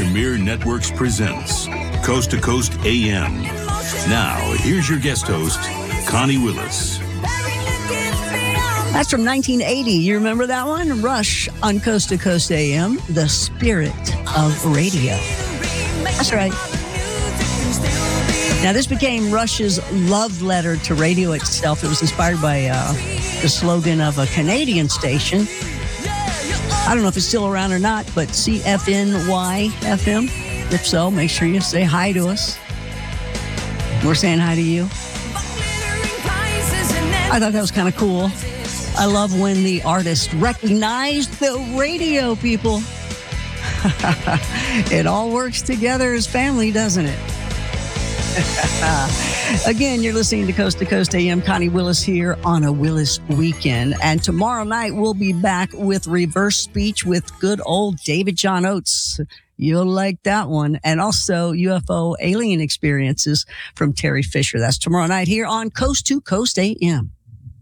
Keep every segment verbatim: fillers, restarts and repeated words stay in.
Premier Networks presents Coast to Coast A M. Now, here's your guest host, Connie Willis. That's from nineteen eighty. You remember that one? Rush on Coast to Coast A M, the spirit of radio. That's right. Now, this became Rush's love letter to radio itself. It was inspired by uh, the slogan of a Canadian station. I don't know if it's still around or not, but C F N Y F M. If so, make sure you say hi to us. We're saying hi to you. I thought that was kind of cool. I love when the artist recognized the radio, people. It all works together as family, doesn't it? Again, you're listening to Coast to Coast A M. Connie Willis here on a Willis weekend. And tomorrow night, we'll be back with Reverse Speech with good old David John Oates. You'll like that one. And also U F O alien experiences from Terry Fisher. That's tomorrow night here on Coast to Coast A M.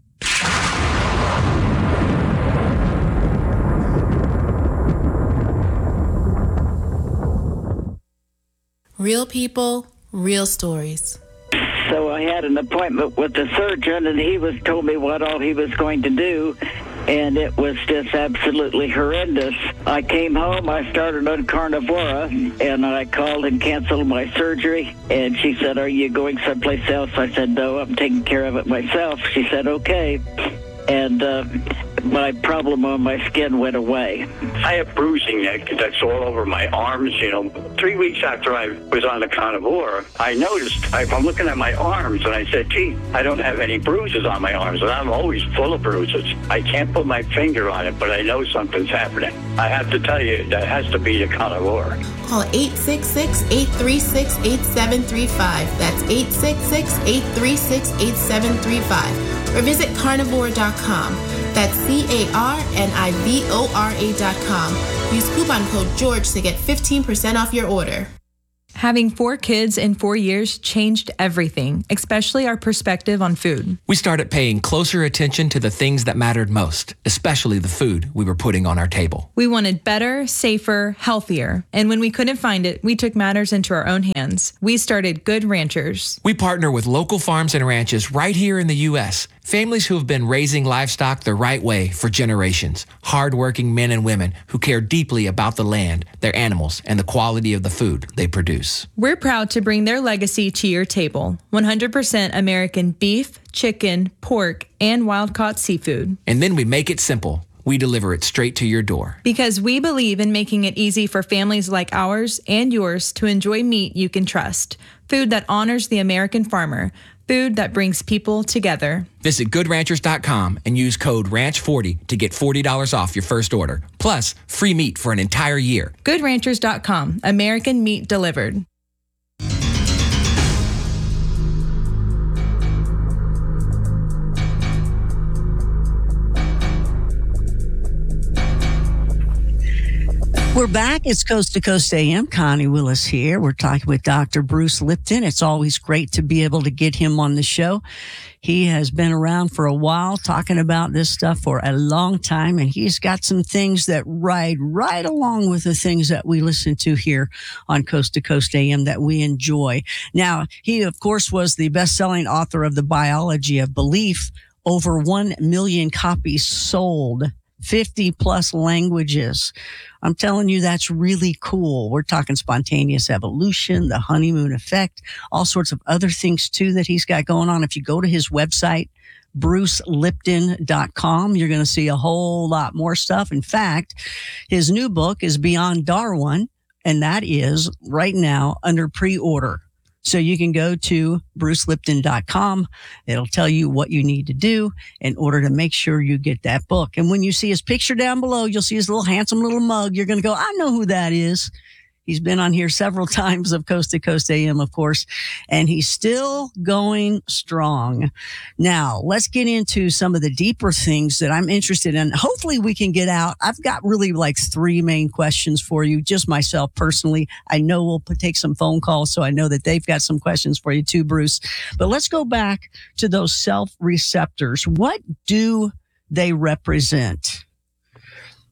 Real people, real stories. So I had an appointment with the surgeon, and he was told me what all he was going to do, and it was just absolutely horrendous. I came home, I started on Carnivora, and I called and canceled my surgery, and she said, "Are you going someplace else?" I said, "No, I'm taking care of it myself." She said, "Okay." And uh, my problem on my skin went away. I have bruising neck that's all over my arms, you know. Three weeks after I was on the Carnivore, I noticed, I, I'm looking at my arms, and I said, gee, I don't have any bruises on my arms, and I'm always full of bruises. I can't put my finger on it, but I know something's happening. I have to tell you, that has to be the Carnivore. Call eight six six, eight three six, eight seven three five. That's eight six six, eight three six, eight seven three five. Or visit carnivore dot com. That's C A R N I V O R A dot com. Use coupon code George to get fifteen percent off your order. Having four kids in four years changed everything, especially our perspective on food. We started paying closer attention to the things that mattered most, especially the food we were putting on our table. We wanted better, safer, healthier. And when we couldn't find it, we took matters into our own hands. We started Good Ranchers. We partner with local farms and ranches right here in the U S, families who have been raising livestock the right way for generations. Hardworking men and women who care deeply about the land, their animals, and the quality of the food they produce. We're proud to bring their legacy to your table. one hundred percent American beef, chicken, pork, and wild-caught seafood. And then we make it simple. We deliver it straight to your door. Because we believe in making it easy for families like ours and yours to enjoy meat you can trust. Food that honors the American farmer. Food that brings people together. Visit good ranchers dot com and use code ranch forty to get forty dollars off your first order. Plus, free meat for an entire year. good ranchers dot com. American meat delivered. We're back. It's Coast to Coast A M. Connie Willis here. We're talking with Doctor Bruce Lipton. It's always great to be able to get him on the show. He has been around for a while talking about this stuff for a long time, and he's got some things that ride right along with the things that we listen to here on Coast to Coast A M that we enjoy. Now, he, of course, was the best-selling author of The Biology of Belief. Over one million copies sold. fifty plus languages. I'm telling you, that's really cool. We're talking spontaneous evolution, the honeymoon effect, all sorts of other things too that he's got going on. If you go to his website, bruce lipton dot com, you're going to see a whole lot more stuff. In fact, his new book is Beyond Darwin, and that is right now under pre-order. So you can go to bruce lipton dot com. It'll tell you what you need to do in order to make sure you get that book. And when you see his picture down below, you'll see his little handsome little mug. You're going to go, I know who that is. He's been on here several times of Coast to Coast A M, of course, and he's still going strong. Now, let's get into some of the deeper things that I'm interested in. Hopefully we can get out. I've got really like three main questions for you, just myself personally. I know we'll take some phone calls, so I know that they've got some questions for you too, Bruce. But let's go back to those self receptors. What do they represent?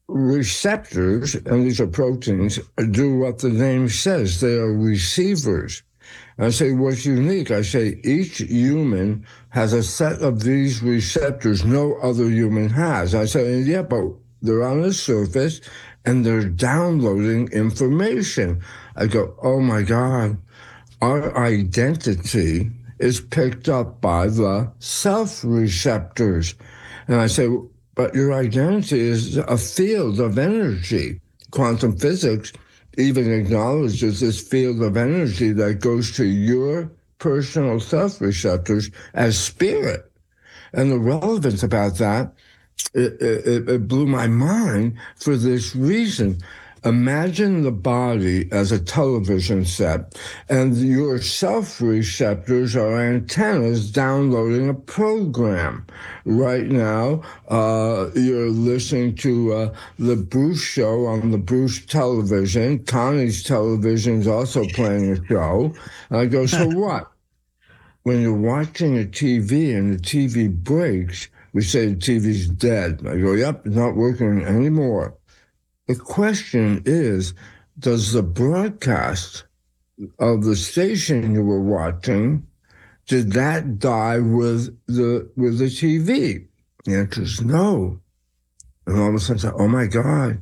receptors, and these are proteins, do what the name says. They are receivers. I say, what's unique? I say, each human has a set of these receptors no other human has. I say, yeah, but they're on the surface and they're downloading information. I go, oh my God, our identity is picked up by the self-receptors. And I say, but your identity is a field of energy. Quantum physics even acknowledges this field of energy that goes to your personal self-receptors as spirit. And the relevance about that, it, it, it blew my mind for this reason. Imagine the body as a television set, and your self-receptors are antennas downloading a program. Right now, uh, you're listening to uh, the Bruce Show on the Bruce television. Connie's television is also playing a show. And I go, so what? When you're watching a T V and the T V breaks, we say the T V's dead. I go, yep, it's not working anymore. The question is, does the broadcast of the station you were watching, did that die with the with the T V? The answer is no. And all of a sudden, oh my God,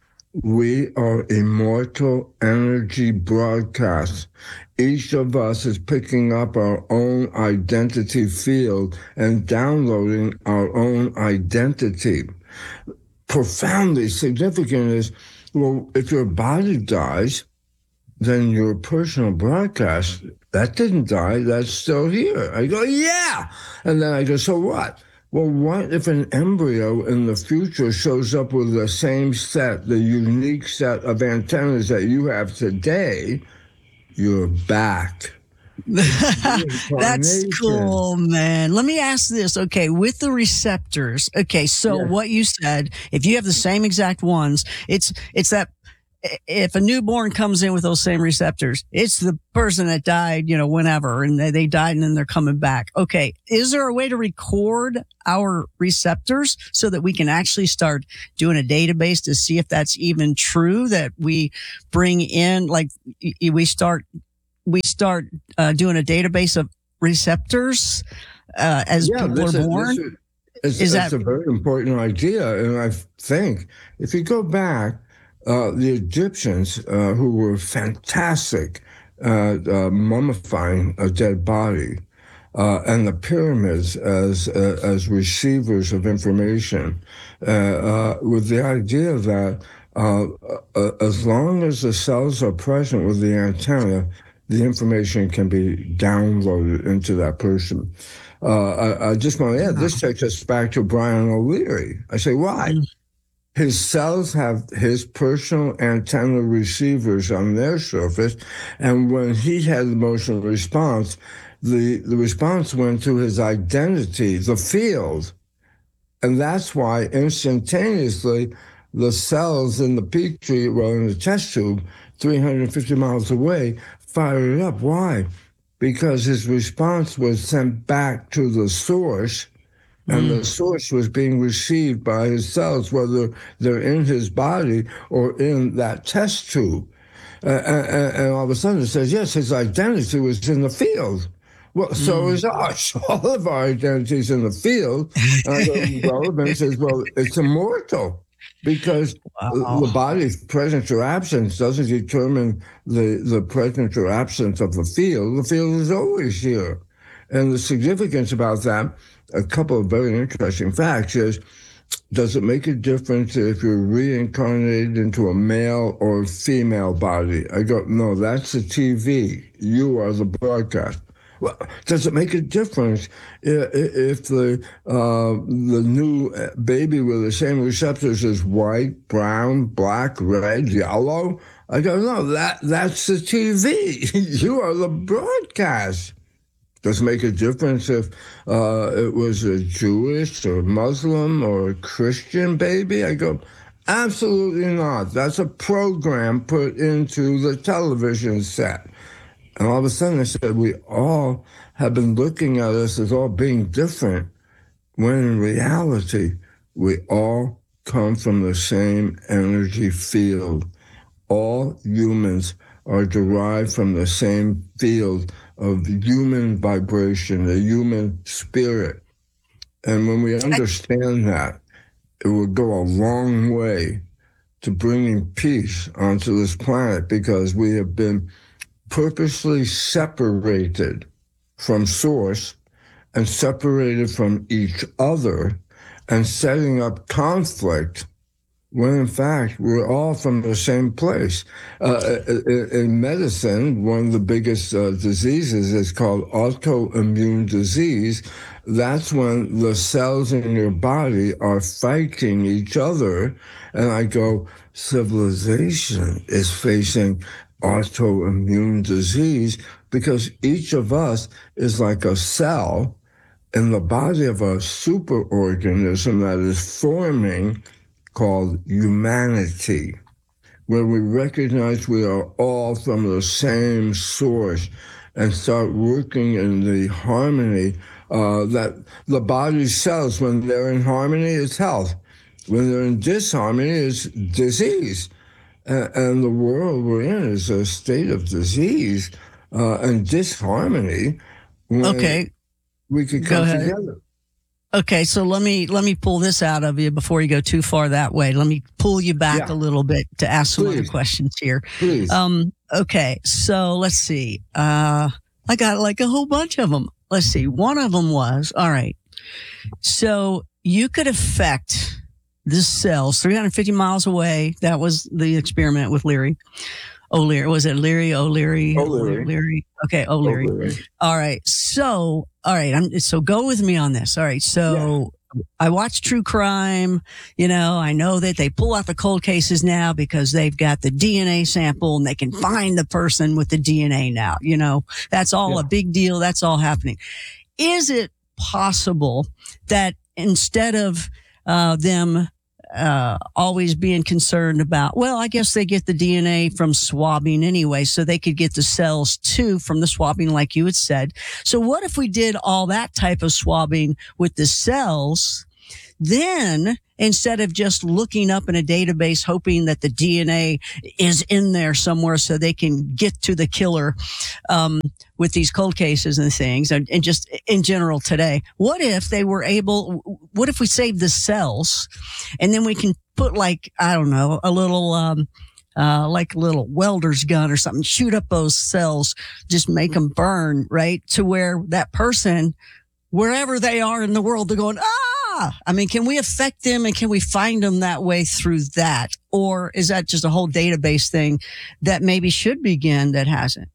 we are immortal energy broadcasts. Each of us is picking up our own identity field and downloading our own identity. Profoundly significant is, well, if your body dies, then your personal broadcast, that didn't die, that's still here. I go, yeah. And then I go, so what? Well, what if an embryo in the future shows up with the same set, the unique set of antennas that you have today? You're back. That's cool, man. Let me ask this. Okay, with the receptors. Okay, so yeah. What you said, if you have the same exact ones, it's it's that if a newborn comes in with those same receptors, it's the person that died, you know, whenever, and they, they died and then they're coming back. Okay, is there a way to record our receptors so that we can actually start doing a database to see if that's even true, that we bring in, like we start we start uh, doing a database of receptors uh, as yeah, people are born? Is, is, is that a very important idea? And I think if you go back, uh, the Egyptians, uh, who were fantastic at uh, mummifying a dead body, uh, and the pyramids as uh, as receivers of information, uh, uh, with the idea that uh, uh, as long as the cells are present with the antenna, the information can be downloaded into that person. Uh, I, I just want to add, this takes us back to Brian O'Leary. I say, why? Mm. His cells have his personal antenna receivers on their surface, and when he had the emotional response, the, the response went to his identity, the field. And that's why instantaneously the cells in the petri, well, in the test tube, three hundred fifty miles away, fired up. Why? Because his response was sent back to the source, and mm. the source was being received by his cells, whether they're in his body or in that test tube. Uh, and, and all of a sudden it says, yes, his identity was in the field. Well, so mm. is ours. All of our identities in the field. And the relevance is, well, it's immortal. Because wow. the body's presence or absence doesn't determine the, the presence or absence of the field. The field is always here. And the significance about that, a couple of very interesting facts is, does it make a difference if you're reincarnated into a male or female body? I go, no, that's the T V. You are the broadcast. Well, does it make a difference if, if the uh, the new baby with the same receptors is white, brown, black, red, yellow? I go, no, that that's the T V. You are the broadcast. Does it make a difference if uh, it was a Jewish or Muslim or a Christian baby? I go, absolutely not. That's a program put into the television set. And all of a sudden I said, we all have been looking at us as all being different, when in reality, we all come from the same energy field. All humans are derived from the same field of human vibration, the human spirit. And when we understand that, it will go a long way to bringing peace onto this planet, because we have been purposely separated from source and separated from each other and setting up conflict when in fact we're all from the same place. Uh, in medicine, one of the biggest uh, diseases is called autoimmune disease. That's when the cells in your body are fighting each other. And I go, civilization is facing autoimmune disease because each of us is like a cell in the body of a superorganism that is forming, called humanity, where we recognize we are all from the same source and start working in the harmony uh, that the body cells, when they're in harmony, is health. When they're in disharmony, it's disease. Uh, and the world we're in is a state of disease uh, and disharmony. Okay. We could come together. Okay, so let me let me pull this out of you before you go too far that way. Let me pull you back Yeah. a little bit to ask some Please. other questions here. Please. Um, okay, so let's see. Uh, I got like a whole bunch of them. Let's see. One of them was, all right, so you could affect the cells three hundred fifty miles away. That was the experiment with Leary. O'Leary. Was it Leary? O'Leary? O'Leary. O'Leary. Okay, O'Leary. O'Leary. All right. So, all right. I'm, so go with me on this. All right. So I watch true crime. You know, I know that they pull out the cold cases now because they've got the D N A sample and they can find the person with the D N A now. You know, that's all Yeah. a big deal. That's all happening. Is it possible that instead of uh, them uh, always being concerned about, well, I guess they get the D N A from swabbing anyway, so they could get the cells too from the swabbing, like you had said. So what if we did all that type of swabbing with the cells? Then instead of just looking up in a database, hoping that the D N A is in there somewhere so they can get to the killer, um, with these cold cases and things, and, and just in general today, what if they were able, what if we saved the cells and then we can put like, I don't know, a little, um, uh, like a little welder's gun or something, shoot up those cells, just make them burn, right? To where that person, wherever they are in the world, they're going, ah, I mean, can we affect them and can we find them that way through that? Or is that just a whole database thing that maybe should begin that hasn't?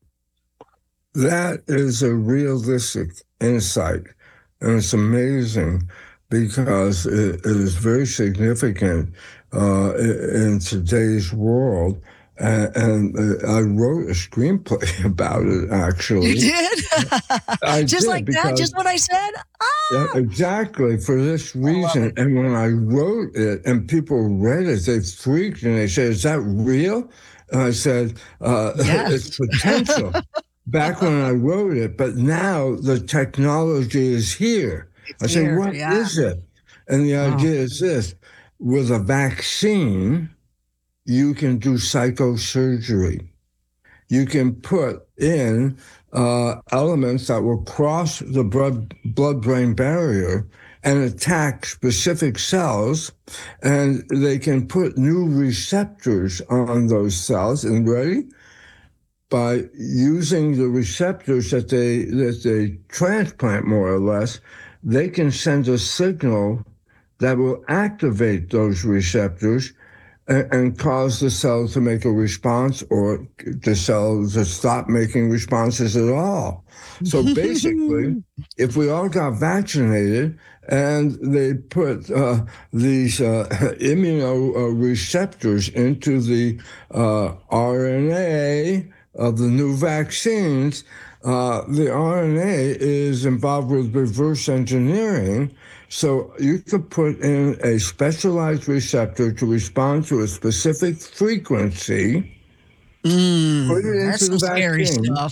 That is a realistic insight, and it's amazing because it, it is very significant uh, in today's world. And, and uh, I wrote a screenplay about it, actually. You did? I just did, like that? because- Just what I said? Ah! Yeah, exactly, for this reason. And when I wrote it and people read it, they freaked and they said, is that real? And I said, uh, Yes. it's potential. Back when I wrote it, but now the technology is here. It's I said, here, what yeah. is it? And the Oh. idea is this: with a vaccine, you can do psychosurgery. You can put in uh, elements that will cross the blood, blood-brain barrier and attack specific cells, and they can put new receptors on those cells. And ready? By using the receptors that they that they transplant, more or less, they can send a signal that will activate those receptors and, and cause the cells to make a response, or the cells to stop making responses at all. So basically, if we all got vaccinated and they put uh, these uh, immunoreceptors into the uh, R N A of the new vaccines, uh, the R N A is involved with reverse engineering. So you could put in a specialized receptor to respond to a specific frequency, Mm, put it that's into some the scary vaccine, stuff.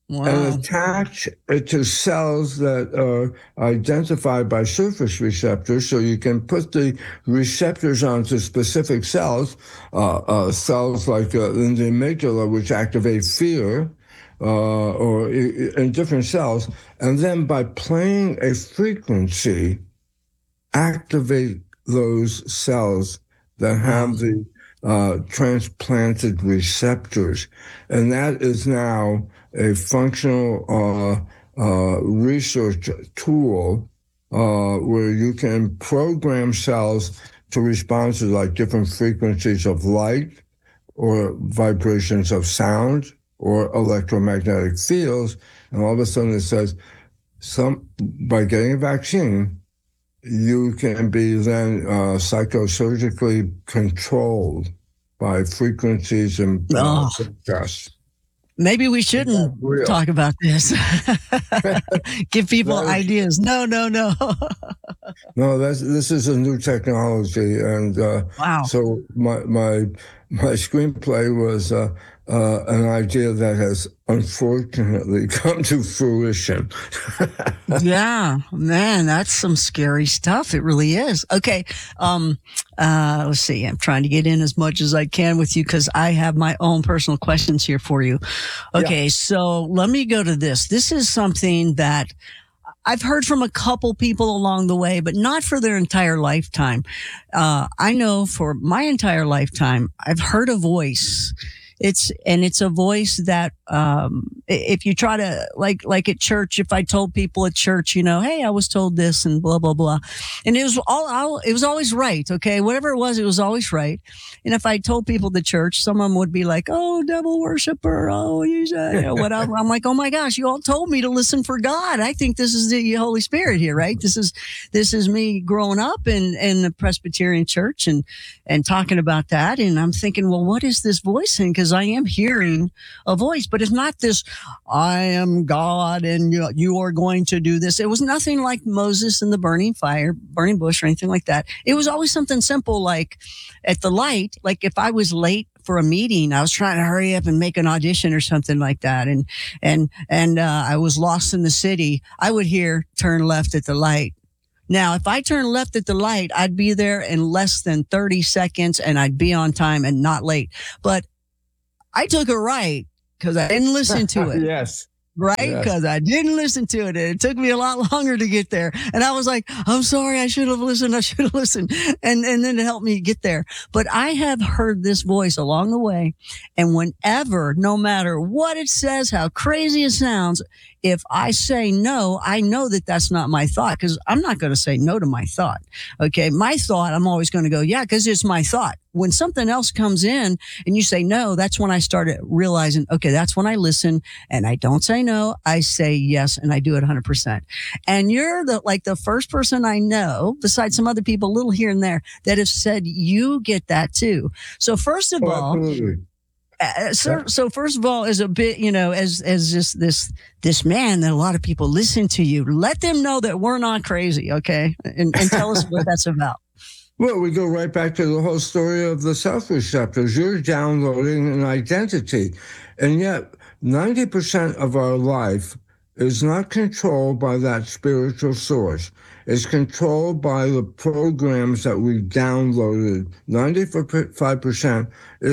Wow. and attach it to cells that are identified by surface receptors. So you can put the receptors onto specific cells, uh, uh, cells like uh, in the amygdala, which activate fear, uh, or in different cells. And then by playing a frequency, activate those cells that have the uh, transplanted receptors. And that is now a functional uh, uh, research tool uh, where you can program cells to respond to like different frequencies of light or vibrations of sound or electromagnetic fields. And all of a sudden it says, some by getting a vaccine, you can be then uh, psychosurgically controlled by frequencies and uh, Oh. broadcasts. Maybe we shouldn't real. talk about this. Give people That is- ideas. No, no, no. No, that's, this is a new technology, and uh, Wow. so my my my screenplay was uh, uh, an idea that has unfortunately come to fruition. Yeah, man, that's some scary stuff. It really is. Okay. Um, uh, let's see. I'm trying to get in as much as I can with you because I have my own personal questions here for you. Okay. So let me go to this. This is something that I've heard from a couple people along the way, but not for their entire lifetime. Uh, I know for my entire lifetime, I've heard a voice. It's, and it's a voice that, um, if you try to, like, like at church, if I told people at church, you know, hey, I was told this and blah, blah, blah. And it was all, all it was always right. Okay. Whatever it was, it was always right. And if I told people at church, some of them would be like, oh, devil worshiper. Oh, you say, you know, whatever. I'm like, oh my gosh, you all told me to listen for God. I think this is the Holy Spirit here, right? This is, this is me growing up in, in the Presbyterian church and, and talking about that. And I'm thinking, well, what is this voice thing? Because I am hearing a voice, but it's not this, I am God and you, you are going to do this. It was nothing like Moses and the burning fire, burning bush or anything like that. It was always something simple like at the light, like if I was late for a meeting, I was trying to hurry up and make an audition or something like that. And, and, and, uh, I was lost in the city. I would hear turn left at the light. Now, if I turn left at the light, I'd be there in less than thirty seconds and I'd be on time and not late. But I took a right because I didn't listen to it. Yes. Right? Yes. Because I didn't listen to it. And it took me a lot longer to get there. And I was like, I'm sorry, I should have listened. I should have listened. And, and then it helped me get there. But I have heard this voice along the way. And whenever, no matter what it says, how crazy it sounds, if I say no, I know that that's not my thought because I'm not going to say no to my thought. Okay. My thought, I'm always going to go, yeah, because it's my thought. When something else comes in and you say no, that's when I started realizing, okay, that's when I listen and I don't say no. I say yes. And I do it one hundred percent. And you're the, like the first person I know, besides some other people, a little here and there, that have said you get that too. So first of Oh, all, absolutely. Uh, so, so first of all, as a bit, you know, as as just this this man that a lot of people listen to you, let them know that we're not crazy, okay? And, and tell us what that's about. Well, we go right back to the whole story of the self-receptors. You're downloading an identity, and yet ninety percent of our life is not controlled by that spiritual source. It's controlled by the programs that we downloaded. ninety-five percent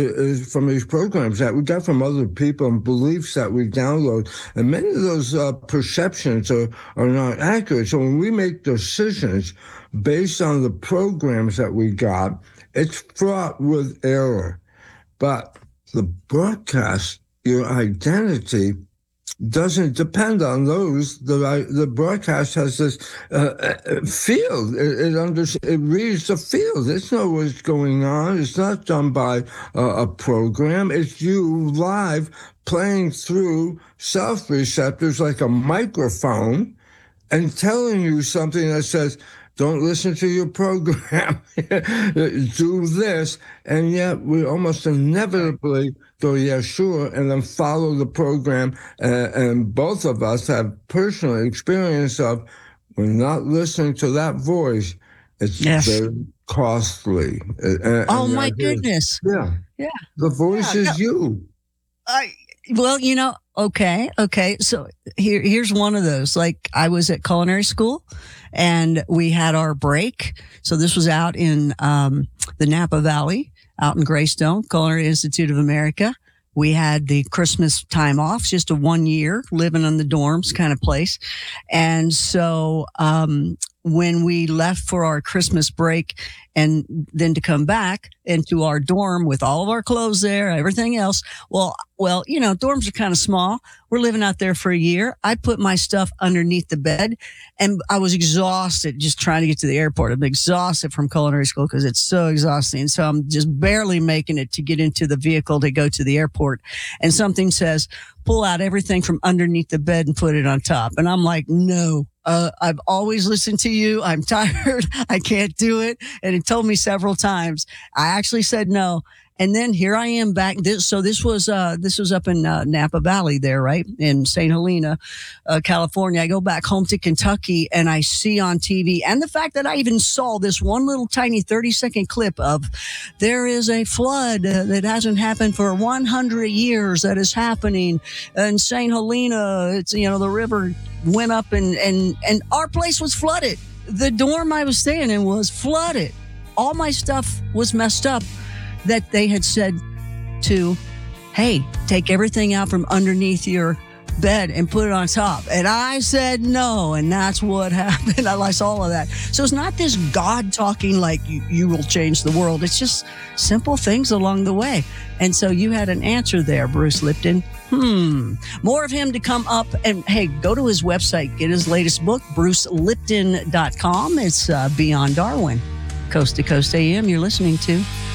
is from these programs that we got from other people and beliefs that we download. And many of those uh, perceptions are, are not accurate. So when we make decisions based on the programs that we got, it's fraught with error. But the broadcast, your identity, doesn't depend on those. The the broadcast has this uh, field. It it, under, it reads the field. It knows what's going on. It's not done by uh, a program. It's you live playing through self-receptors like a microphone and telling you something that says, don't listen to your program, do this. And yet we almost inevitably go, yeah, sure, and then follow the program. Uh, and both of us have personal experience of, we're not listening to that voice. It's Yes. very costly. And, Oh and my I hear- goodness. Yeah. Yeah. The voice Yeah, is no. you. I, well, you know, okay. Okay. So here, here's one of those. Like I was at culinary school and we had our break. So this was out in um, the Napa Valley, out in Greystone, Culinary Institute of America. We had the Christmas time off, just a one year living in the dorms kind of place. And so, um, when we left for our Christmas break and then to come back into our dorm with all of our clothes there, everything else. Well, well, you know, dorms are kind of small. We're living out there for a year. I put my stuff underneath the bed and I was exhausted just trying to get to the airport. I'm exhausted from culinary school because it's so exhausting. So I'm just barely making it to get into the vehicle to go to the airport. And something says, pull out everything from underneath the bed and put it on top. And I'm like, no. Uh, I've always listened to you. I'm tired. I can't do it. And it told me several times. I actually said no. And then here I am back. This, so this was, uh, this was up in uh, Napa Valley there, right? In Saint Helena, uh, California. I go back home to Kentucky and I see on T V, and the fact that I even saw this one little tiny thirty second clip of there is a flood uh, that hasn't happened for one hundred years that is happening in Saint Helena. It's, you know, the river went up and, and, and our place was flooded. The dorm I was staying in was flooded. All my stuff was messed up. That they had said to, hey, take everything out from underneath your bed and put it on top. And I said no, and that's what happened. I saw all of that. So it's not this God talking like you, you will change the world. It's just simple things along the way. And so you had an answer there, Bruce Lipton. Hmm. More of him to come up. And hey, go to his website, get his latest book, bruce lipton dot com. It's uh, Beyond Darwin. Coast to Coast A M, you're listening to